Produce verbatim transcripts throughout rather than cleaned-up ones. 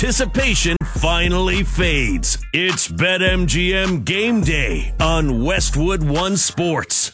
Anticipation finally fades. It's BetMGM Game Day on Westwood One Sports.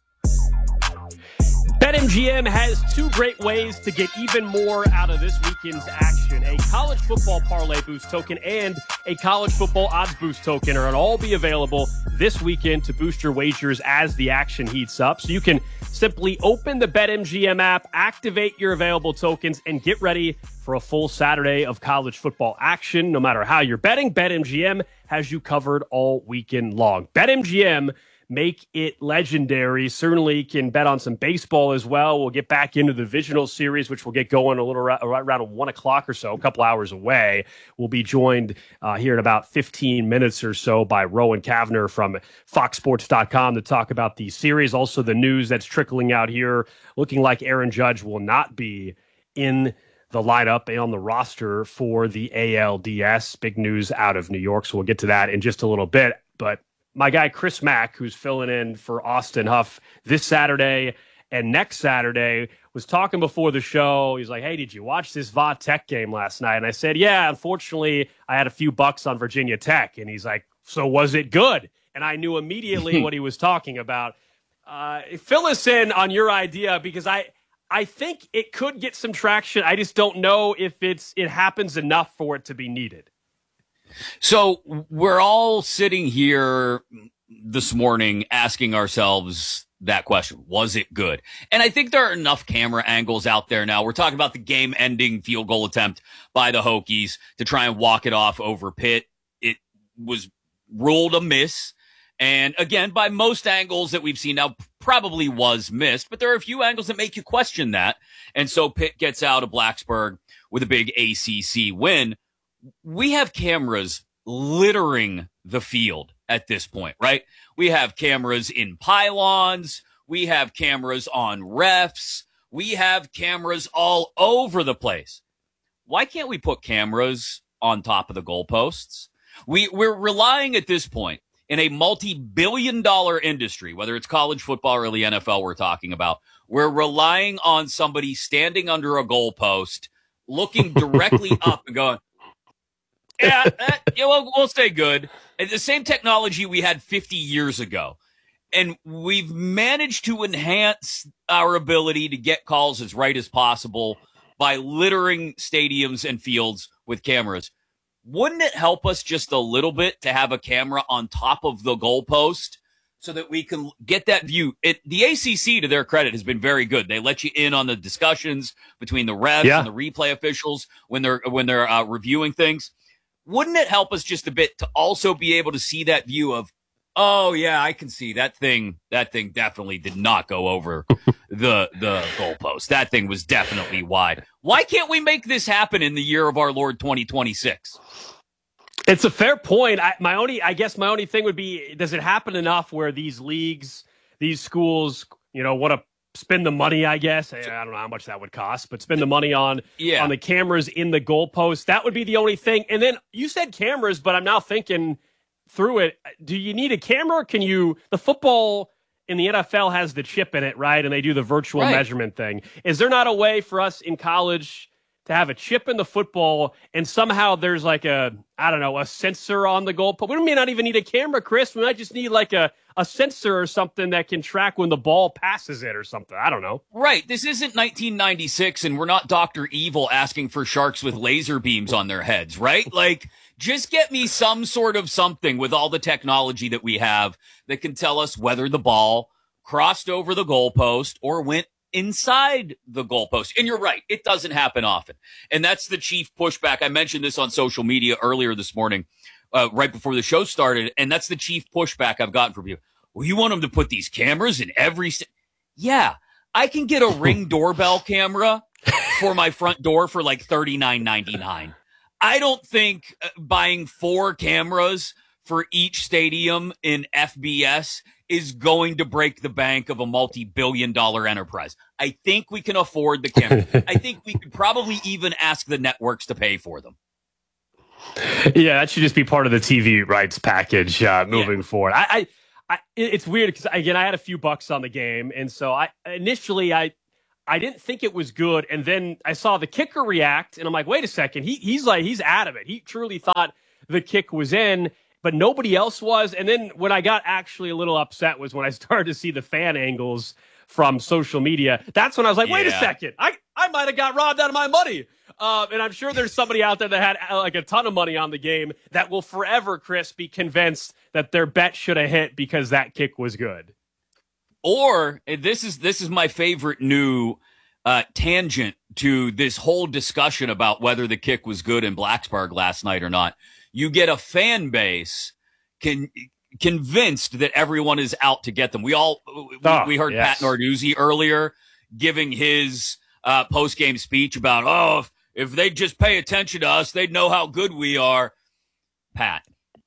BetMGM has two great ways to get even more out of this weekend's action. A college football parlay boost token and a college football odds boost token are going to all be available this weekend to boost your wagers as the action heats up. So you can simply open the BetMGM app, activate your available tokens, and get ready for a full Saturday of college football action. No matter how you're betting, BetMGM has you covered all weekend long. BetMGM, make it legendary. Certainly can bet on some baseball as well. We'll get back into the divisional series, which will get going a little right around one o'clock or so, a couple hours away. We'll be joined uh, here in about fifteen minutes or so by Rowan Cavner from Fox Sports dot com to talk about the series. Also, the news that's trickling out here, looking like Aaron Judge will not be in the lineup and on the roster for the A L D S. Big news out of New York, so we'll get to that in just a little bit. But my guy Chris Mack, who's filling in for Austin Huff this Saturday and next Saturday, was talking before the show. He's like, hey, did you watch this Va Tech game last night? And I said, yeah, unfortunately, I had a few bucks on Virginia Tech. And he's like, so was it good? And I knew immediately what he was talking about. Uh, fill us in on your idea, because I I think it could get some traction. I just don't know if it's it happens enough for it to be needed. So we're all sitting here this morning asking ourselves that question. Was it good? And I think there are enough camera angles out there now. We're talking about the game-ending field goal attempt by the Hokies to try and walk it off over Pitt. It was ruled a miss. And again, by most angles that we've seen now, probably was missed. But there are a few angles that make you question that. And so Pitt gets out of Blacksburg with a big A C C win. We have cameras littering the field at this point, right? We have cameras in pylons. We have cameras on refs. We have cameras all over the place. Why can't we put cameras on top of the goalposts? We, we're relying at this point in a multi-billion dollar industry, whether it's college football or the N F L we're talking about, we're relying on somebody standing under a goalpost, looking directly up and going, yeah, that, yeah, we'll, we'll stay good. And the same technology we had fifty years ago. And we've managed to enhance our ability to get calls as right as possible by littering stadiums and fields with cameras. Wouldn't it help us just a little bit to have a camera on top of the goalpost so that we can get that view? It, the A C C, to their credit, has been very good. They let you in on the discussions between the refs yeah. and the replay officials when they're when they're uh, reviewing things. Wouldn't it help us just a bit to also be able to see that view of, oh yeah, I can see that thing. That thing definitely did not go over the the goalpost. That thing was definitely wide. Why can't we make this happen in the year of our Lord twenty twenty-six? It's a fair point. I, my only, I guess, my only thing would be: does it happen enough where these leagues, these schools, you know, want to spend the money? I guess I don't know how much that would cost, but spend the money on yeah. on the cameras in the goalpost. That would be the only thing. And then you said cameras, but I'm now thinking through it. Do you need a camera? Can you? The football in the N F L has the chip in it, right? And they do the virtual right. measurement thing. Is there not a way for us in college to have a chip in the football and somehow there's like a, I don't know, a sensor on the goalpost? We may not even need a camera, Chris. We might just need like a, a sensor or something that can track when the ball passes it or something. I don't know. Right. This isn't nineteen ninety-six and we're not Doctor Evil asking for sharks with laser beams on their heads, right? Like, just get me some sort of something with all the technology that we have that can tell us whether the ball crossed over the goalpost or went inside the goalpost. And you're right, it doesn't happen often. And that's the chief pushback. I mentioned this on social media earlier this morning, uh, right before the show started. And that's the chief pushback I've gotten from you. Well, you want them to put these cameras in every st-? Yeah, I can get a Ring doorbell camera for my front door for like thirty-nine ninety-nine. I don't think buying four cameras for each stadium in F B S is going to break the bank of a multi-billion dollar enterprise. I think we can afford the cameras. I think we could probably even ask the networks to pay for them. Yeah, that should just be part of the T V rights package uh, moving yeah. forward. I, I, I, it's weird because, again, I had a few bucks on the game. And so I initially I I didn't think it was good. And then I saw the kicker react, and I'm like, wait a second. He he's like he's adamant. He truly thought the kick was in, but nobody else was. And then when I got actually a little upset was when I started to see the fan angles from social media. That's when I was like, wait yeah. a second. I, I might have got robbed out of my money. Uh, and I'm sure there's somebody out there that had uh, like a ton of money on the game that will forever, Chris, be convinced that their bet should have hit because that kick was good. Or this is this is my favorite new uh, tangent to this whole discussion about whether the kick was good in Blacksburg last night or not. You get a fan base can, convinced that everyone is out to get them. We all we, oh, we heard yes. Pat Narduzzi earlier giving his uh, post game speech about oh if, if they'd just pay attention to us, they'd know how good we are. Pat,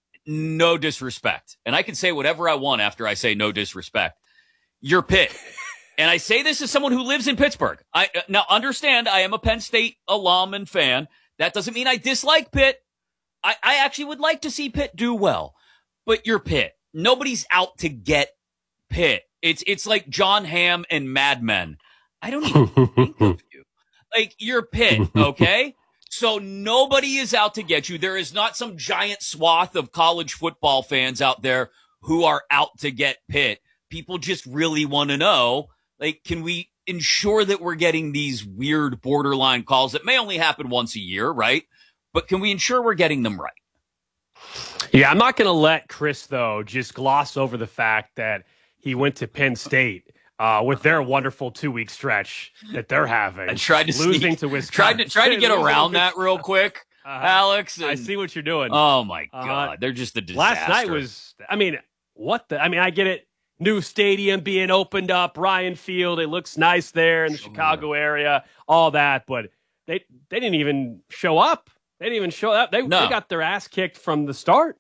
no disrespect, and I can say whatever I want after I say no disrespect. You're Pitt. And I say this as someone who lives in Pittsburgh. I now understand I am a Penn State alum and fan. That doesn't mean I dislike Pitt. I, I actually would like to see Pitt do well. But you're Pitt. Nobody's out to get Pitt. It's it's like John Hamm and Mad Men. I don't even think of you. Like, you're Pitt, okay? So nobody is out to get you. There is not some giant swath of college football fans out there who are out to get Pitt. People just really want to know, like, can we ensure that we're getting these weird borderline calls that may only happen once a year, right? But can we ensure we're getting them right? Yeah, I'm not going to let Chris, though, just gloss over the fact that he went to Penn State uh, with their wonderful two-week stretch that they're having. I tried to losing sneak, to Wisconsin. Tried to, tried to get around that real quick, uh, Alex. And, I see what you're doing. Oh, my God. Uh, they're just a disaster. Last night was, I mean, what the, I mean, I get it. New stadium being opened up, Ryan Field. It looks nice there in the sure. Chicago area, all that. But they they didn't even show up. They didn't even show up. They, no. they got their ass kicked from the start.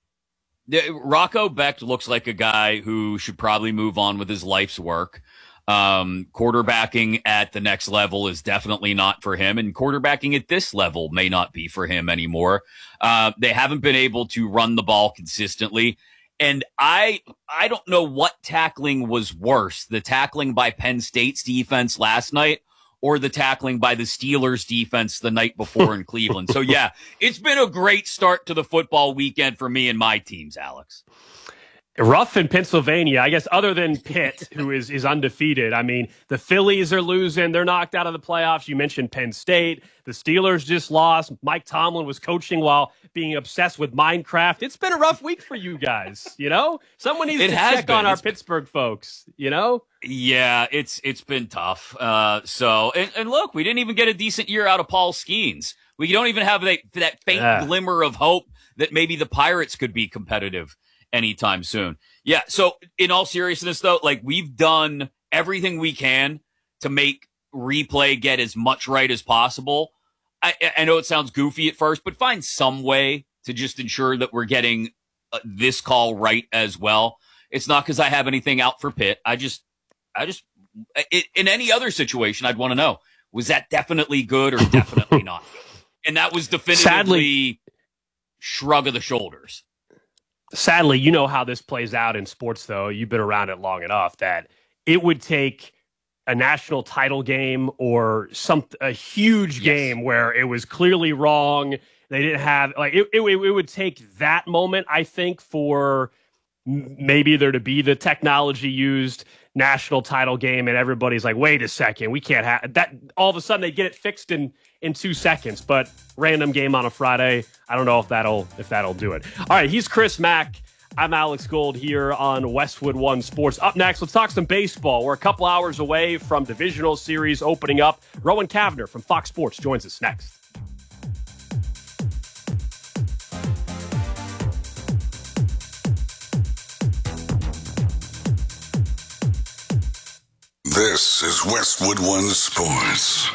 Yeah, Rocco Becht looks like a guy who should probably move on with his life's work. Um, quarterbacking at the next level is definitely not for him, and quarterbacking at this level may not be for him anymore. Uh, they haven't been able to run the ball consistently. And I I don't know what tackling was worse, the tackling by Penn State's defense last night or the tackling by the Steelers defense the night before in Cleveland. So, yeah, it's been a great start to the football weekend for me and my teams, Alex. Rough in Pennsylvania, I guess, other than Pitt, who is, is undefeated. I mean, the Phillies are losing. They're knocked out of the playoffs. You mentioned Penn State. The Steelers just lost. Mike Tomlin was coaching while being obsessed with Minecraft. It's been a rough week for you guys, you know? Someone needs it to check been. on our it's Pittsburgh been... folks, you know? Yeah, it's it's been tough. Uh, so, and, and look, we didn't even get a decent year out of Paul Skeens. We don't even have that, that faint yeah. glimmer of hope that maybe the Pirates could be competitive anytime soon. Yeah. So in all seriousness, though, like, we've done everything we can to make replay get as much right as possible. I, I know it sounds goofy at first, but find some way to just ensure that we're getting uh, this call right as well. It's not because I have anything out for Pitt. I just, I just, it, in any other situation, I'd want to know, was that definitely good or definitely not good? And that was definitively Sadly, shrug of the shoulders. Sadly, you know how this plays out in sports, though. You've been around it long enough that it would take a national title game or some a huge yes. game where it was clearly wrong. They didn't have like it, it. It would take that moment, I think, for maybe there to be the technology used national title game, and everybody's like, "Wait a second, we can't have that." All of a sudden, they get it fixed in in two seconds. But random game on a Friday, I don't know if that'll if that'll do it. All right, he's Chris Mack. I'm Alex Gold here on Westwood One Sports. Up next, let's talk some baseball. We're a couple hours away from divisional series opening up. Rowan Cavner from Fox Sports joins us next. This is Westwood One Sports.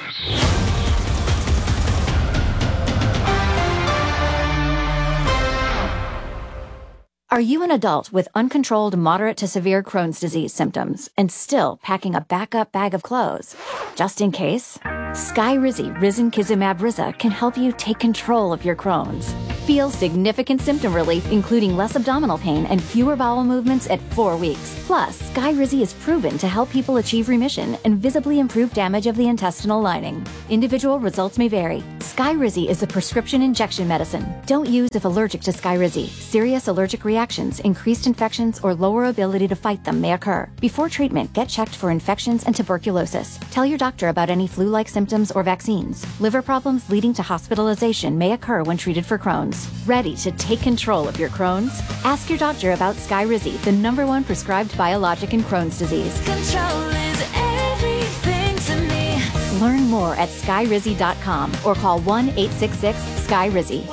Are you an adult with uncontrolled moderate to severe Crohn's disease symptoms and still packing a backup bag of clothes? Just in case, Skyrizi Risankizumab Riza can help you take control of your Crohn's. Feel significant symptom relief, including less abdominal pain and fewer bowel movements at four weeks. Plus, Skyrizi is proven to help people achieve remission and visibly improve damage of the intestinal lining. Individual results may vary. Skyrizi is a prescription injection medicine. Don't use if allergic to Skyrizi. Serious allergic reactions, increased infections, or lower ability to fight them may occur. Before treatment, get checked for infections and tuberculosis. Tell your doctor about any flu-like symptoms or vaccines. Liver problems leading to hospitalization may occur when treated for Crohn's. Ready to take control of your Crohn's? Ask your doctor about Skyrizi, the number one prescribed biologic in Crohn's disease. Control is everything to me. Learn more at skyrizi dot com or call one eight six six Skyrizi.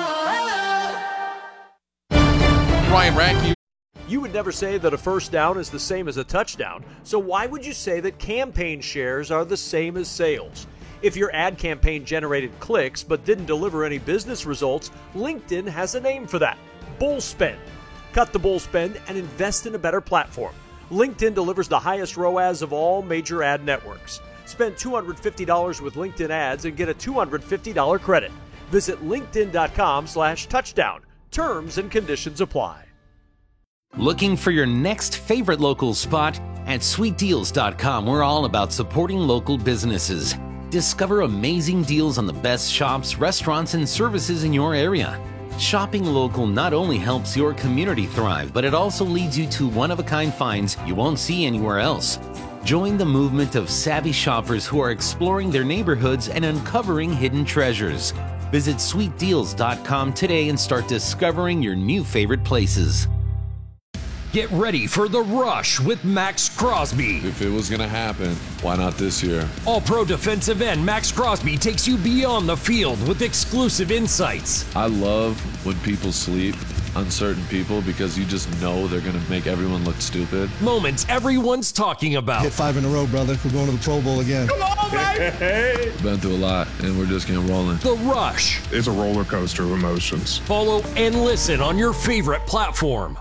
Ryan Radke. You would never say that a first down is the same as a touchdown, so why would you say that campaign shares are the same as sales? If your ad campaign generated clicks but didn't deliver any business results, LinkedIn has a name for that: bull spend. Cut the bull spend and invest in a better platform. LinkedIn delivers the highest R O A S of all major ad networks. Spend two hundred fifty dollars with LinkedIn ads and get a two hundred fifty dollars credit. Visit linkedin.com slash touchdown. Terms and conditions apply. Looking for your next favorite local spot? At sweet deals dot com, we're all about supporting local businesses. Discover amazing deals on the best shops, restaurants, and services in your area. Shopping local not only helps your community thrive, but it also leads you to one-of-a-kind finds you won't see anywhere else. Join the movement of savvy shoppers who are exploring their neighborhoods and uncovering hidden treasures. Visit sweet deals dot com today and start discovering your new favorite places. Get ready for The Rush with Max Crosby. If it was going to happen, why not this year? All-Pro defensive end Max Crosby takes you beyond the field with exclusive insights. I love when people sleep on certain people because you just know they're going to make everyone look stupid. Moments everyone's talking about. Hit five in a row, brother. We're going to the Pro Bowl again. Come on, baby! Been through a lot, and we're just getting rolling. The Rush is a roller coaster of emotions. Follow and listen on your favorite platform.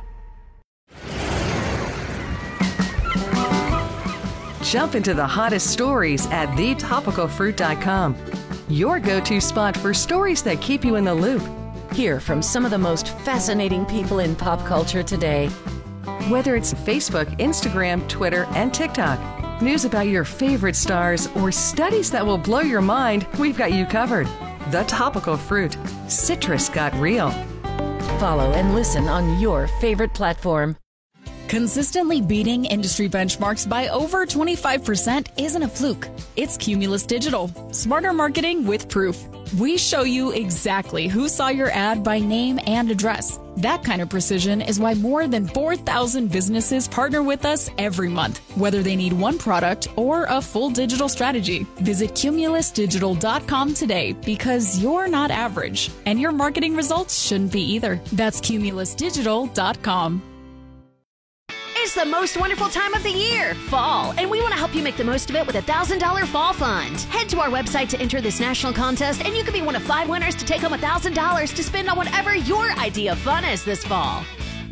Jump into the hottest stories at the topical fruit dot com. Your go-to spot for stories that keep you in the loop. Hear from some of the most fascinating people in pop culture today. Whether it's Facebook, Instagram, Twitter, and TikTok, news about your favorite stars, or studies that will blow your mind, we've got you covered. The Topical Fruit. Citrus got real. Follow and listen on your favorite platform. Consistently beating industry benchmarks by over twenty-five percent isn't a fluke. It's Cumulus Digital. Smarter marketing with proof. We show you exactly who saw your ad by name and address. That kind of precision is why more than four thousand businesses partner with us every month, whether they need one product or a full digital strategy. Visit cumulus digital dot com today because you're not average, and your marketing results shouldn't be either. That's cumulus digital dot com. It's the most wonderful time of the year, fall, and we want to help you make the most of it with a one thousand dollars Fall Fund. Head to our website to enter this national contest, and you could be one of five winners to take home one thousand dollars to spend on whatever your idea of fun is this fall.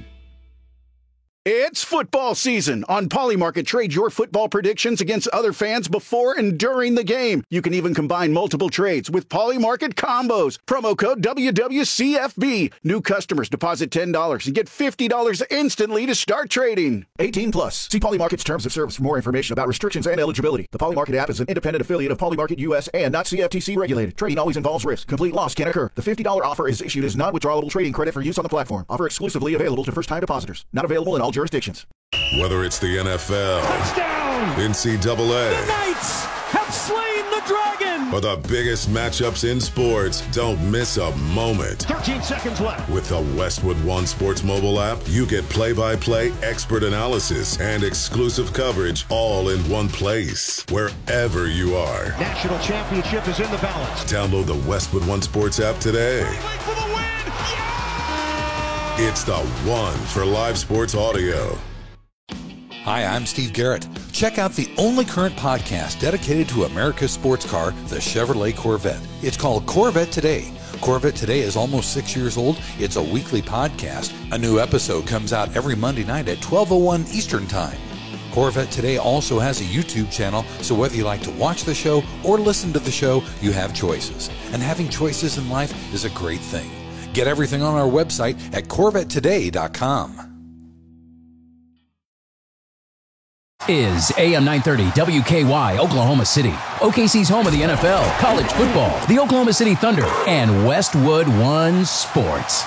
It's football season. On Polymarket, trade your football predictions against other fans before and during the game. You can even combine multiple trades with Polymarket combos. Promo code W W C F B. New customers deposit ten dollars and get fifty dollars instantly to start trading. eighteen plus. See Polymarket's terms of service for more information about restrictions and eligibility. The Polymarket app is an independent affiliate of Polymarket U S and not C F T C regulated. Trading always involves risk. Complete loss can occur. The fifty dollars offer is issued as non-withdrawable trading credit for use on the platform. Offer exclusively available to first-time depositors. Not available in all jurisdictions. Whether it's the N F L, touchdown, N C double A, the Knights have slain the dragon, or the biggest matchups in sports, don't miss a moment. thirteen seconds left. With the Westwood One Sports mobile app, you get play-by-play, expert analysis, and exclusive coverage all in one place, wherever you are. National championship is in the balance. Download the Westwood One Sports app today. For the win. It's the one for live sports audio. Hi, I'm Steve Garrett. Check out the only current podcast dedicated to America's sports car, the Chevrolet Corvette. It's called Corvette Today. Corvette Today is almost six years old. It's a weekly podcast. A new episode comes out every Monday night at twelve oh one Eastern Time. Corvette Today also has a YouTube channel, so whether you like to watch the show or listen to the show, you have choices. And having choices in life is a great thing. Get everything on our website at corvette today dot com. Is A M nine thirty W K Y Oklahoma City, O K C's home of the N F L, college football, the Oklahoma City Thunder, and Westwood One Sports.